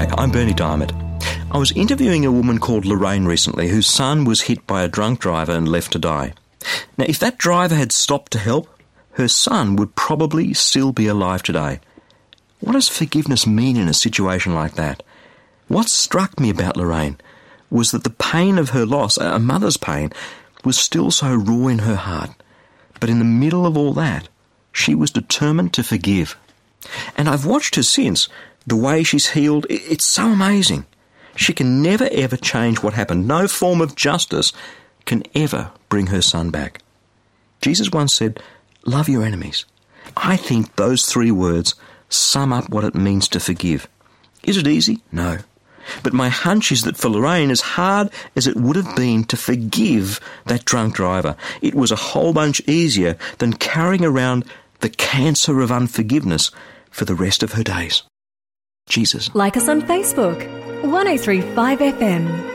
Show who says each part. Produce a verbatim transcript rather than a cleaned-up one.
Speaker 1: Hi, I'm Bernie Diamond. I was interviewing a woman called Lorraine recently whose son was hit by a drunk driver and left to die. Now, if that driver had stopped to help, her son would probably still be alive today. What does forgiveness mean in a situation like that? What struck me about Lorraine was that the pain of her loss, a mother's pain, was still so raw in her heart. But in the middle of all that, she was determined to forgive. And I've watched her since. The way she's healed, it's so amazing. She can never ever change what happened. No form of justice can ever bring her son back. Jesus once said, love your enemies. I think those three words sum up what it means to forgive. Is it easy? No. But my hunch is that for Lorraine, as hard as it would have been to forgive that drunk driver, it was a whole bunch easier than carrying around the cancer of unforgiveness for the rest of her days. Jesus.
Speaker 2: Like us on Facebook, one oh three five F M.